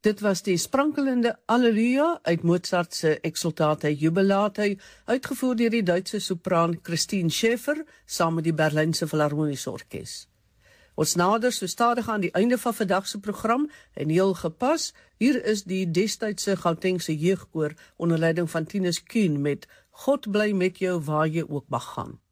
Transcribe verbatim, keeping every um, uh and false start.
Dit was die sprankelende Alleluia uit Mozart se Exsultate Jubilate, uitgevoer deur die Duitse sopraan Christine Schäfer saam met die Berlynse Philharmoniese Orkees. Ons nader so stadig aan die einde van vandag se program en heel gepas, hier is die destydse Gautengse jeugkoor onder leiding van Tinus Kuhn met God bly met jou waar jy ook mag gaan.